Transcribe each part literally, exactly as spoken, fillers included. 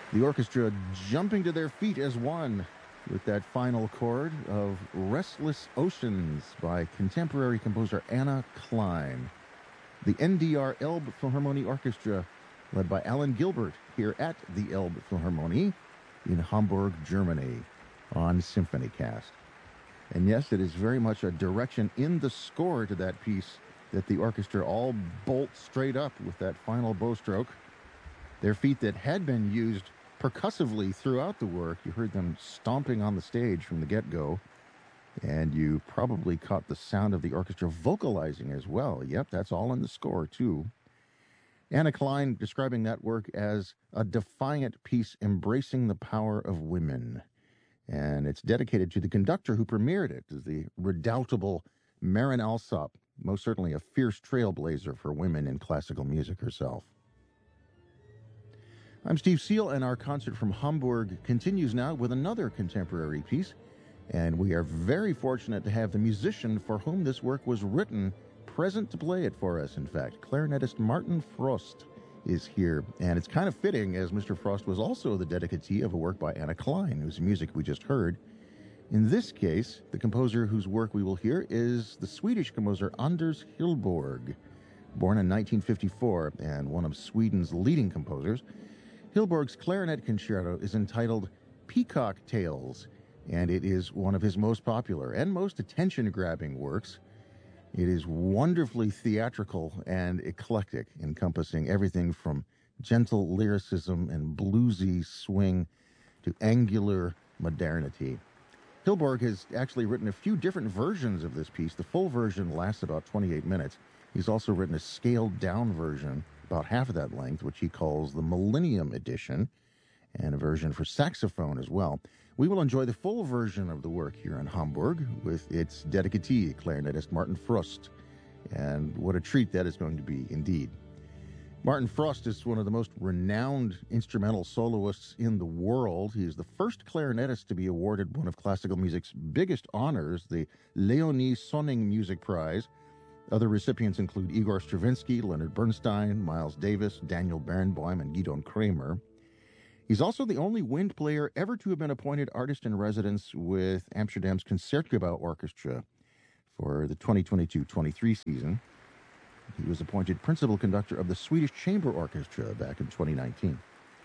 The orchestra jumping to their feet as one with that final chord of Restless Oceans by contemporary composer Anna Klein. The N D R Elbe Philharmonie Orchestra, led by Alan Gilbert, here at the Elbe Philharmonie in Hamburg, Germany, on SymphonyCast. And yes, it is very much a direction in the score to that piece that the orchestra all bolt straight up with that final bow stroke. Their feet that had been used percussively throughout the work. You heard them stomping on the stage from the get-go, and you probably caught the sound of the orchestra vocalizing as well. Yep, that's all in the score, too. Anna Klein describing that work as a defiant piece embracing the power of women. And it's dedicated to the conductor who premiered it, as the redoubtable Marin Alsop, most certainly a fierce trailblazer for women in classical music herself. I'm Steve Seal, and our concert from Hamburg continues now with another contemporary piece. And we are very fortunate to have the musician for whom this work was written present to play it for us, in fact. Clarinetist Martin Frost is here. And it's kind of fitting, as Mister Frost was also the dedicatee of a work by Anna Klein, whose music we just heard. In this case, the composer whose work we will hear is the Swedish composer Anders Hillborg, born in nineteen fifty-four and one of Sweden's leading composers. Hillborg's clarinet concerto is entitled Peacock Tales, and it is one of his most popular and most attention-grabbing works. It is wonderfully theatrical and eclectic, encompassing everything from gentle lyricism and bluesy swing to angular modernity. Hillborg has actually written a few different versions of this piece. The full version lasts about twenty-eight minutes. He's also written a scaled-down version, about half of that length, which he calls the Millennium Edition, and a version for saxophone as well. We will enjoy the full version of the work here in Hamburg with its dedicatee, clarinetist Martin Frost. And what a treat that is going to be, indeed. Martin Frost is one of the most renowned instrumental soloists in the world. He is the first clarinetist to be awarded one of classical music's biggest honors, the Leonie Sonning Music Prize. Other recipients include Igor Stravinsky, Leonard Bernstein, Miles Davis, Daniel Barenboim, and Gidon Kramer. He's also the only wind player ever to have been appointed artist in residence with Amsterdam's Concertgebouw Orchestra for the twenty twenty-two twenty-three season. He was appointed principal conductor of the Swedish Chamber Orchestra back in twenty nineteen.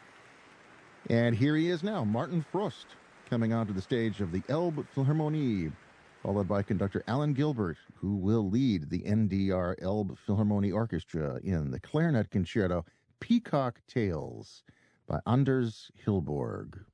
And here he is now, Martin Frost, coming onto the stage of the Elbe Philharmonie, followed by conductor Alan Gilbert, who will lead the N D R Elbe Philharmonie Orchestra in the clarinet concerto Peacock Tales by Anders Hillborg.